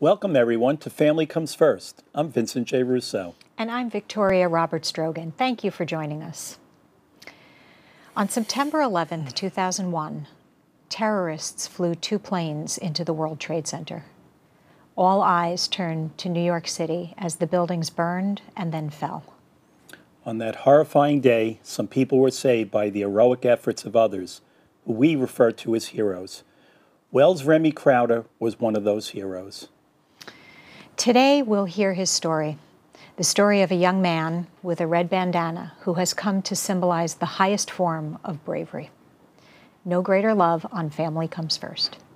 Welcome, everyone, to Family Comes First. I'm Vincent J. Rousseau. And I'm Victoria Roberts-Drogan. Thank you for joining us. On September 11, 2001, terrorists flew 2 planes into the World Trade Center. All eyes turned to New York City as the buildings burned and then fell. On that horrifying day, some people were saved by the heroic efforts of others, who we refer to as heroes. Wells Remy Crowder was one of those heroes. Today, we'll hear his story, the story of a young man with a red bandana who has come to symbolize the highest form of bravery. No greater love on Family Comes First.